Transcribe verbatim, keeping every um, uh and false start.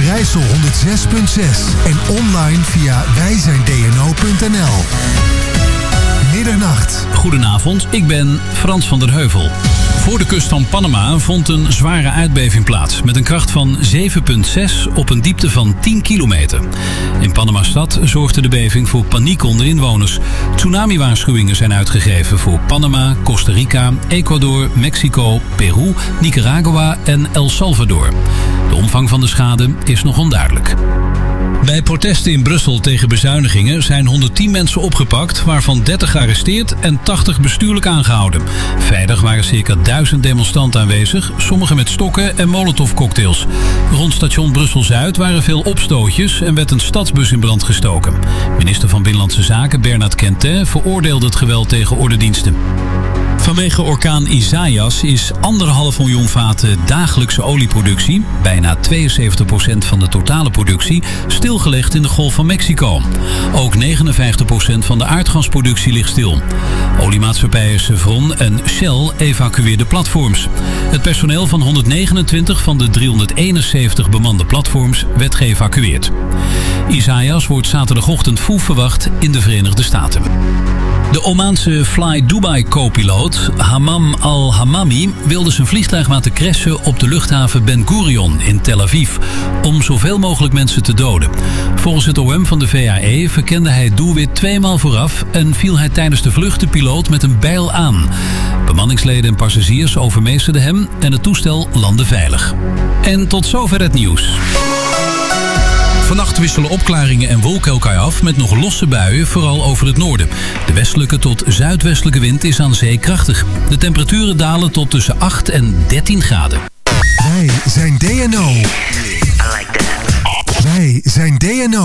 Overijssel honderd zes punt zes en online via wij zijn d n o punt n l. Middernacht. Goedenavond, ik ben Frans van der Heuvel. Voor de kust van Panama vond een zware aardbeving plaats met een kracht van zeven komma zes op een diepte van tien kilometer. In Panama-stad zorgde de beving voor paniek onder inwoners. Tsunami-waarschuwingen zijn uitgegeven voor Panama, Costa Rica, Ecuador, Mexico, Peru, Nicaragua en El Salvador. De omvang van de schade is nog onduidelijk. Bij protesten in Brussel tegen bezuinigingen zijn honderdtien mensen opgepakt, waarvan dertig gearresteerd en tachtig bestuurlijk aangehouden. Vrijdag waren circa duizend demonstranten aanwezig, sommigen met stokken en molotovcocktails. Rond station Brussel-Zuid waren veel opstootjes en werd een stadsbus in brand gestoken. Minister van Binnenlandse Zaken Bernard Quentin veroordeelde het geweld tegen ordediensten. Vanwege orkaan Isaias is anderhalf miljoen vaten dagelijkse olieproductie, bijna tweeënzeventig procent van de totale productie, stilgelegd in de Golf van Mexico. Ook negenenvijftig procent van de aardgasproductie ligt stil. Oliemaatschappijen Chevron en Shell evacueerden platforms. Het personeel van honderdnegenentwintig van de driehonderdeenenzeventig bemande platforms werd geëvacueerd. Isaias wordt zaterdagochtend vroeg verwacht in de Verenigde Staten. De Omaanse Fly Dubai co-piloot Hammam al-Hammami wilde zijn vliegtuig laten crashen op de luchthaven Ben Gurion in Tel Aviv om zoveel mogelijk mensen te doden. Volgens het O M van de V A E verkende hij het doelwit tweemaal vooraf en viel hij tijdens de vlucht de piloot met een bijl aan. Bemanningsleden en passagiers overmeesterden hem en het toestel landde veilig. En tot zover het nieuws. Vannacht wisselen opklaringen en wolken elkaar af met nog losse buien, vooral over het noorden. De westelijke tot zuidwestelijke wind is aan zee krachtig. De temperaturen dalen tot tussen acht en dertien graden. Wij zijn D N O. Wij zijn D N O.